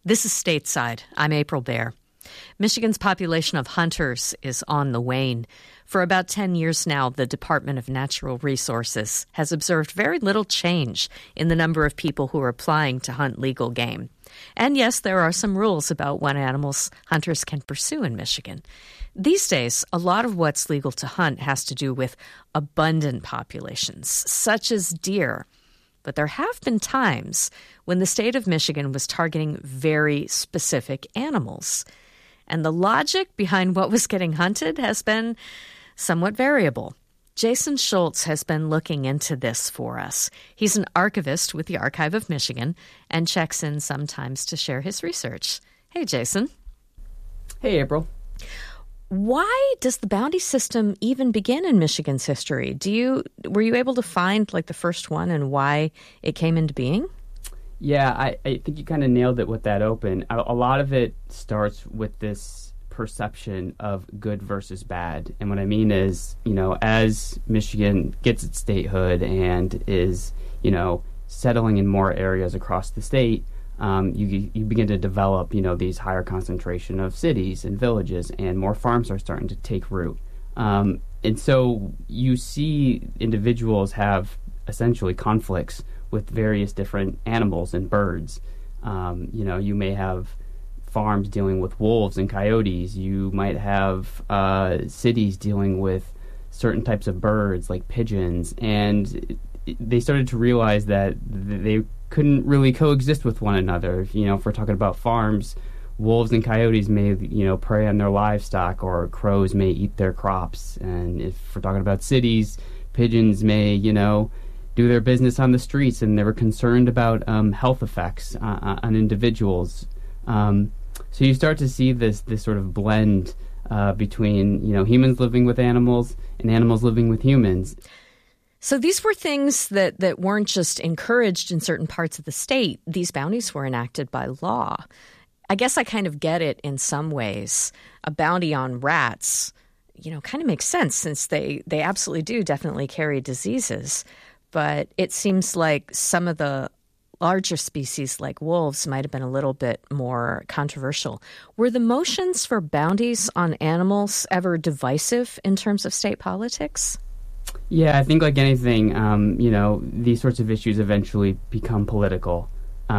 This is Stateside. I'm April Baer. Michigan's population of hunters is on the wane. For about 10 years now, the Department of Natural Resources has observed very little change in the number of people who are applying to hunt legal game. And yes, there are some rules about what animals hunters can pursue in Michigan. These days, a lot of what's legal to hunt has to do with abundant populations, such as deer. But there have been times when the state of Michigan was targeting very specific animals. And the logic behind what was getting hunted has been somewhat variable. Jason Schultz has been looking into this for us. He's an archivist with the Archive of Michigan and checks in sometimes to share his research. Hey, Jason. Hey, April. Why does the bounty system even begin in Michigan's history? Were you able to find the first one and why it came into being? Yeah, I think you kind of nailed it with that open. A lot of it starts with this perception of good versus bad. And what I mean is, as Michigan gets its statehood and is, settling in more areas across the state, you begin to develop, these higher concentration of cities and villages, and more farms are starting to take root. And so you see individuals have essentially conflicts with various different animals and birds. You may have farms dealing with wolves and coyotes. You might have cities dealing with certain types of birds like pigeons. And they started to realize that they couldn't really coexist with one another. If we're talking about farms, wolves and coyotes may, prey on their livestock, or crows may eat their crops. And if we're talking about cities, pigeons may, do their business on the streets, and they were concerned about health effects on individuals. So you start to see this sort of blend between, humans living with animals and animals living with humans. So these were things that weren't just encouraged in certain parts of the state. These bounties were enacted by law. I guess I kind of get it in some ways. A bounty on rats, kind of makes sense, since they absolutely do definitely carry diseases. But it seems like some of the larger species like wolves might have been a little bit more controversial. Were the motions for bounties on animals ever divisive in terms of state politics? Yeah, I think like anything, these sorts of issues eventually become political.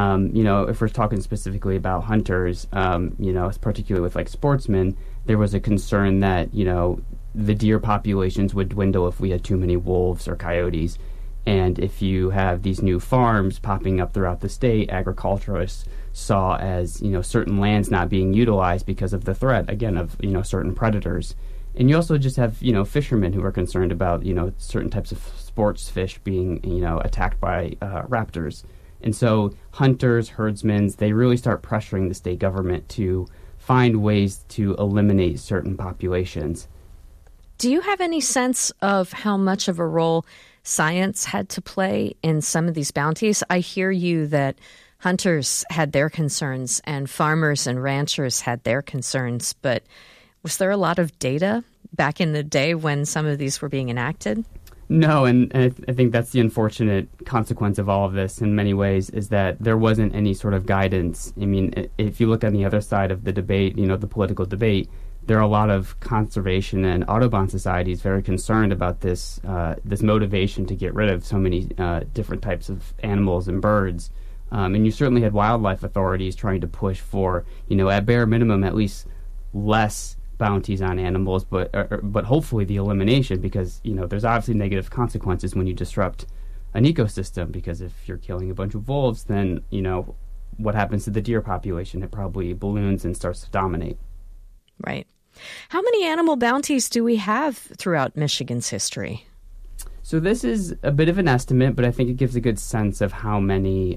If we're talking specifically about hunters, particularly with sportsmen, there was a concern that, the deer populations would dwindle if we had too many wolves or coyotes. And if you have these new farms popping up throughout the state, agriculturalists saw as, certain lands not being utilized because of the threat, again, of, certain predators. And you also just have, fishermen who are concerned about, certain types of sports fish being, attacked by raptors. And so hunters, herdsmen, they really start pressuring the state government to find ways to eliminate certain populations. Do you have any sense of how much of a role science had to play in some of these bounties? I hear you that hunters had their concerns and farmers and ranchers had their concerns, but was there a lot of data back in the day when some of these were being enacted? No, and I think that's the unfortunate consequence of all of this in many ways, is that there wasn't any sort of guidance. I mean, if you look on the other side of the debate, the political debate, there are a lot of conservation and Audubon societies very concerned about this motivation to get rid of so many different types of animals and birds. And you certainly had wildlife authorities trying to push for, at bare minimum, at least less bounties on animals, but hopefully the elimination, because, there's obviously negative consequences when you disrupt an ecosystem, because if you're killing a bunch of wolves, then, what happens to the deer population? It probably balloons and starts to dominate. Right. How many animal bounties do we have throughout Michigan's history? So this is a bit of an estimate, but I think it gives a good sense of how many,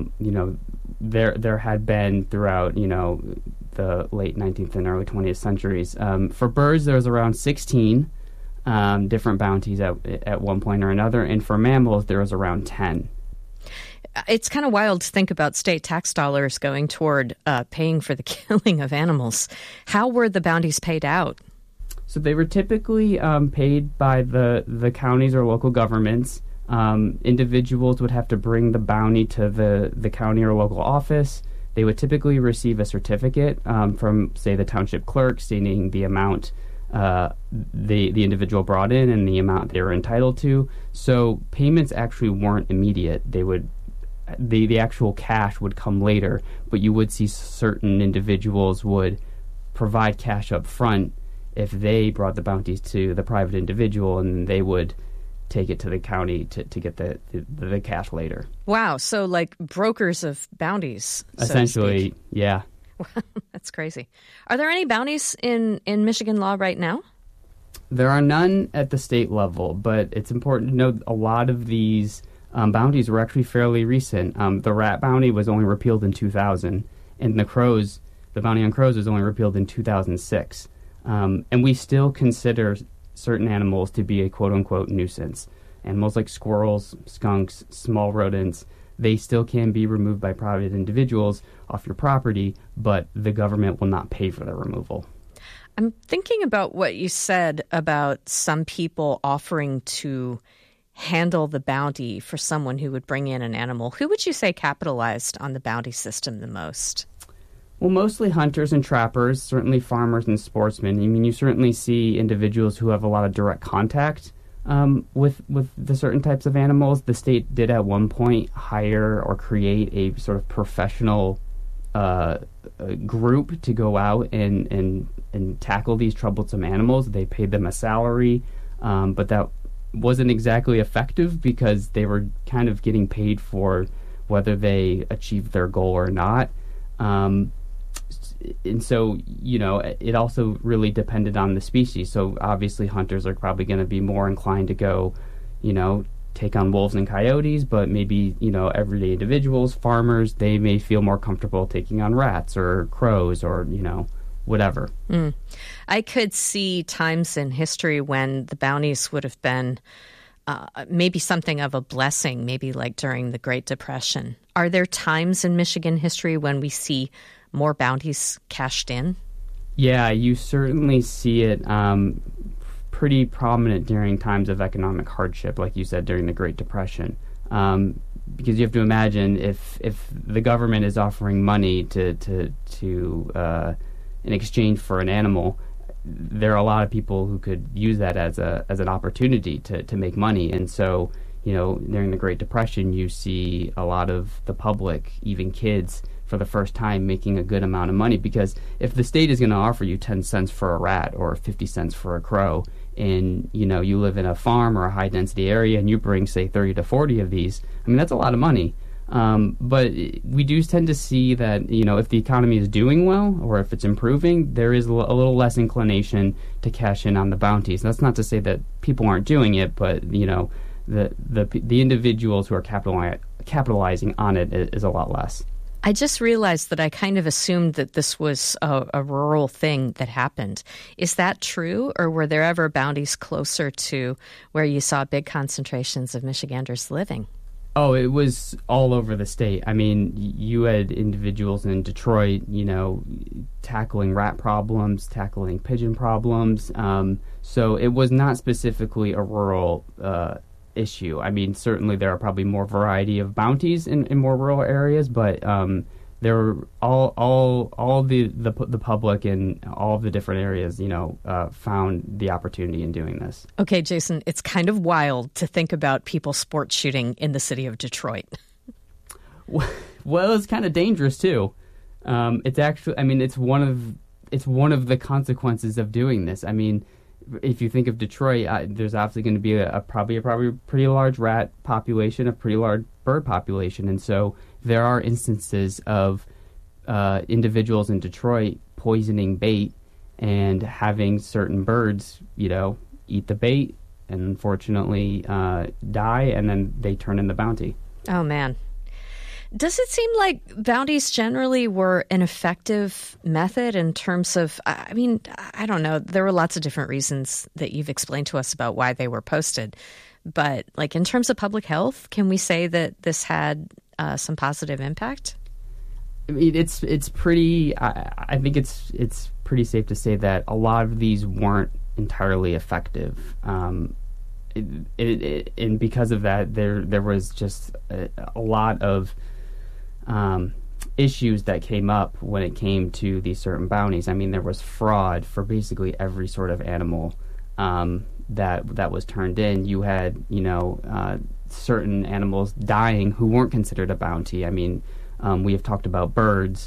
there had been throughout, the late 19th and early 20th centuries. For birds, there was around 16 different bounties at one point or another, and for mammals, there was around 10. It's kind of wild to think about state tax dollars going toward paying for the killing of animals. How were the bounties paid out? So they were typically paid by the counties or local governments. Individuals would have to bring the bounty to the county or local office. they would typically receive a certificate from, say, the township clerk stating the amount the individual brought in and the amount they were entitled to. So payments actually weren't immediate. The actual cash would come later, but you would see certain individuals would provide cash up front if they brought the bounties to the private individual, and they would take it to the county to get the cash later. Wow. So like brokers of bounties, essentially, so yeah. That's crazy. Are there any bounties in Michigan law right now? There are none at the state level, but it's important to note a lot of these bounties were actually fairly recent. The rat bounty was only repealed in 2000, and the bounty on crows was only repealed in 2006. And we still consider certain animals to be a quote-unquote nuisance. Animals like squirrels, skunks, small rodents, they still can be removed by private individuals off your property, but the government will not pay for the removal. I'm thinking about what you said about some people offering to handle the bounty for someone who would bring in an animal. Who would you say capitalized on the bounty system the most? Well, mostly hunters and trappers, certainly farmers and sportsmen. I mean, you certainly see individuals who have a lot of direct contact with the certain types of animals. The state did at one point hire or create a sort of professional group to go out and tackle these troublesome animals. They paid them a salary, but that wasn't exactly effective because they were kind of getting paid for whether they achieved their goal or not. And so, it also really depended on the species. So obviously hunters are probably going to be more inclined to go, take on wolves and coyotes, but maybe, everyday individuals, farmers, they may feel more comfortable taking on rats or crows or, whatever. I could see times in history when the bounties would have been maybe something of a blessing, maybe like during the Great Depression. Are there times in Michigan history when we see more bounties cashed in? Yeah, you certainly see it pretty prominent during times of economic hardship, like you said, during the Great Depression. Because you have to imagine if the government is offering money to in exchange for an animal, there are a lot of people who could use that as an opportunity to make money. And so, during the Great Depression, you see a lot of the public, even kids, for the first time making a good amount of money, because if the state is going to offer you 10 cents for a rat or 50 cents for a crow, and you live in a farm or a high density area and you bring, say, 30 to 40 of these, I mean, that's a lot of money. But we do tend to see that, if the economy is doing well or if it's improving, there is a little less inclination to cash in on the bounties. That's not to say that people aren't doing it, but, the individuals who are capitalizing on it is a lot less. I just realized that I kind of assumed that this was a rural thing that happened. Is that true, or were there ever bounties closer to where you saw big concentrations of Michiganders living? Oh, it was all over the state. I mean, you had individuals in Detroit, tackling rat problems, tackling pigeon problems. So it was not specifically a rural issue. I mean, certainly there are probably more variety of bounties in more rural areas, but there were all the public in all of the different areas, found the opportunity in doing this. Okay, Jason, it's kind of wild to think about people sport shooting in the city of Detroit. Well, it's kind of dangerous too. It's actually, I mean, it's one of the consequences of doing this. I mean, if you think of Detroit, there's obviously going to be probably a pretty large rat population, a pretty large bird population, and so there are instances of individuals in Detroit poisoning bait and having certain birds, eat the bait and unfortunately die, and then they turn in the bounty. Oh, man. Does it seem like bounties generally were an effective method in terms of, I mean, I don't know. There were lots of different reasons that you've explained to us about why they were posted. But like in terms of public health, can we say that this had some positive impact? I mean, it's pretty, I think it's pretty safe to say that a lot of these weren't entirely effective. And because of that, there was just a lot of issues that came up when it came to these certain bounties. I mean, there was fraud for basically every sort of animal that was turned in. You had, certain animals dying who weren't considered a bounty. I mean, we have talked about birds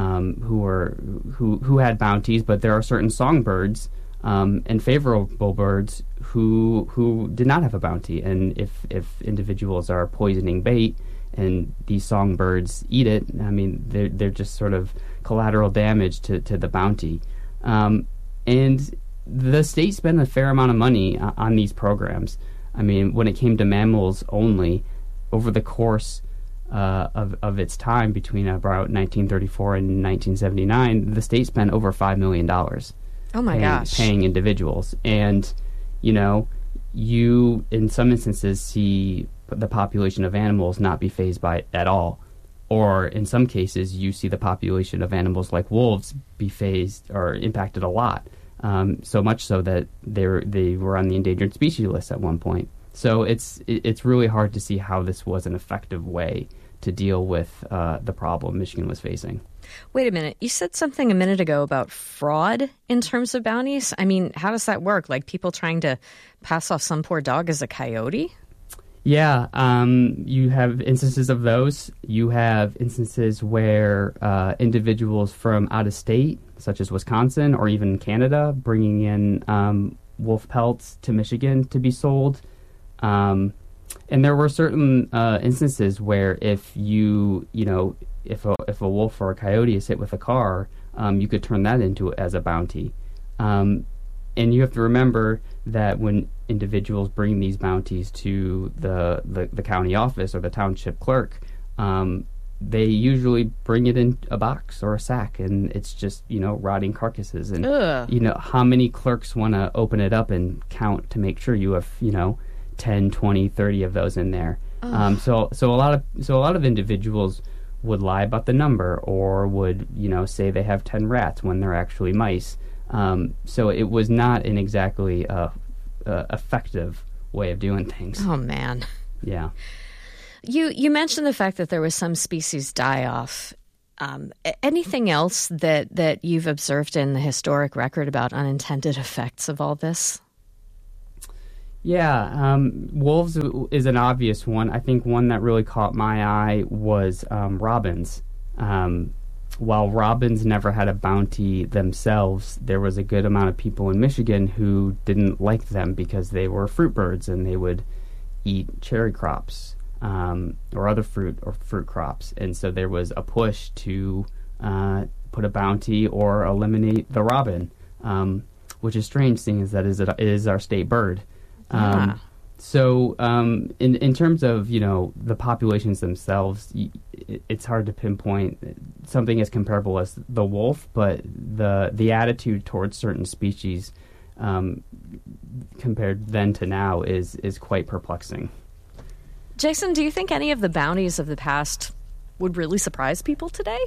who had bounties, but there are certain songbirds and favorable birds who did not have a bounty. And if individuals are poisoning bait and these songbirds eat it, I mean, they're just sort of collateral damage to the bounty. And the state spent a fair amount of money on these programs. I mean, when it came to mammals only, over the course of its time between about 1934 and 1979, the state spent over $5 million. Oh my gosh. Paying individuals. And, you, in some instances, see the population of animals not be phased by it at all. Or in some cases, you see the population of animals like wolves be phased or impacted a lot. So much so that they were on the endangered species list at one point. So it's really hard to see how this was an effective way to deal with the problem Michigan was facing. Wait a minute. You said something a minute ago about fraud in terms of bounties. I mean, how does that work? Like people trying to pass off some poor dog as a coyote? Yeah, you have instances of those. You have instances where individuals from out of state, such as Wisconsin or even Canada, bringing in wolf pelts to Michigan to be sold. And there were certain instances where if if a wolf or a coyote is hit with a car, you could turn that into as a bounty. And you have to remember that when individuals bring these bounties to the county office or the township clerk, they usually bring it in a box or a sack, and it's just, rotting carcasses. And, how many clerks want to open it up and count to make sure you have, 10, 20, 30 of those in there. So a lot of individuals would lie about the number or would, say they have 10 rats when they're actually mice. So it was not an exactly effective way of doing things. Oh, man. Yeah. You mentioned the fact that there was some species die-off. Anything else that you've observed in the historic record about unintended effects of all this? Yeah, wolves is an obvious one. I think one that really caught my eye was robins. While robins never had a bounty themselves, there was a good amount of people in Michigan who didn't like them because they were fruit birds and they would eat cherry crops or other fruit crops. And so there was a push to put a bounty or eliminate the robin, which is strange, seeing as that it is our state bird. So in terms of, the populations themselves, it's hard to pinpoint something as comparable as the wolf, but the attitude towards certain species compared then to now is quite perplexing. Jason, do you think any of the bounties of the past would really surprise people today?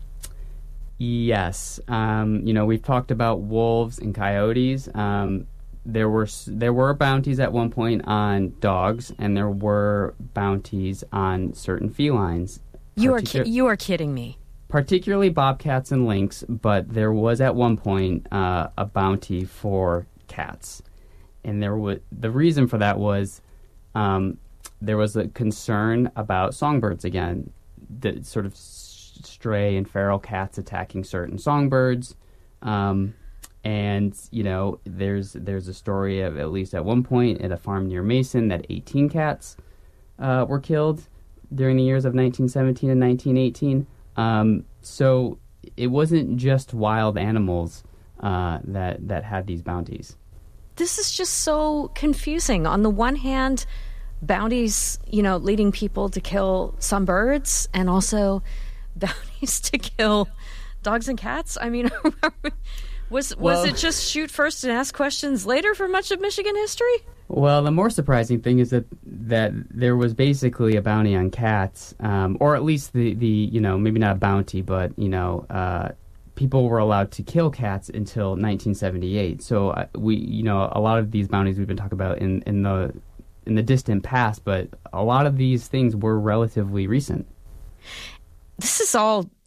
Yes. We've talked about wolves and coyotes. There were bounties at one point on dogs, and there were bounties on certain felines. You are kidding me. Particularly bobcats and lynx, but there was at one point a bounty for cats, and the reason for that was there was a concern about songbirds again, the sort of stray and feral cats attacking certain songbirds. And, there's a story of, at least at one point, at a farm near Mason, that 18 cats were killed during the years of 1917 and 1918. So it wasn't just wild animals that had these bounties. This is just so confusing. On the one hand, bounties, leading people to kill some birds, and also bounties to kill dogs and cats. I mean... Was it just shoot first and ask questions later for much of Michigan history? Well, the more surprising thing is that there was basically a bounty on cats, or at least the maybe not a bounty, but people were allowed to kill cats until 1978. So a lot of these bounties we've been talking about in the distant past, but a lot of these things were relatively recent. This is all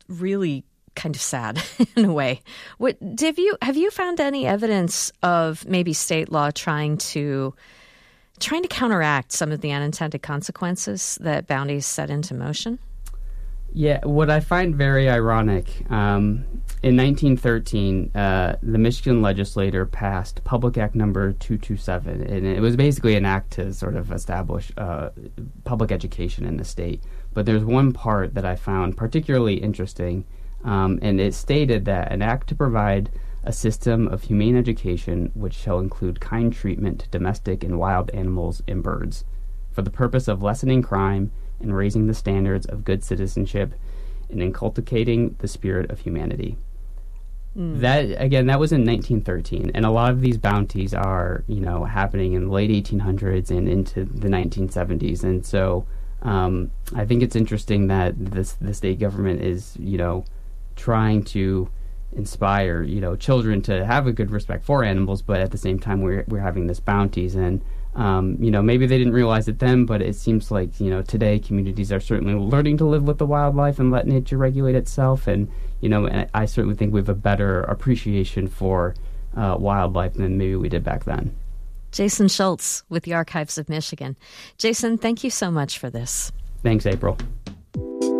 really kind of sad in a way. Have you found any evidence of maybe state law trying to counteract some of the unintended consequences that bounties set into motion? Yeah, what I find very ironic, in 1913, the Michigan legislature passed Public Act number 227, and it was basically an act to sort of establish public education in the state. But there's one part that I found particularly interesting, and it stated that an act to provide a system of humane education which shall include kind treatment to domestic and wild animals and birds, for the purpose of lessening crime and raising the standards of good citizenship and inculcating the spirit of humanity. That was in 1913, and a lot of these bounties are, happening in the late 1800s and into the 1970s, and so I think it's interesting that the state government is, trying to inspire, children to have a good respect for animals, but at the same time we're having this bounties, and maybe they didn't realize it then, but it seems like, today communities are certainly learning to live with the wildlife and let nature regulate itself. And, and I certainly think we have a better appreciation for wildlife than maybe we did back then. Jason Schultz with the Archives of Michigan. Jason, thank you so much for this. Thanks, April.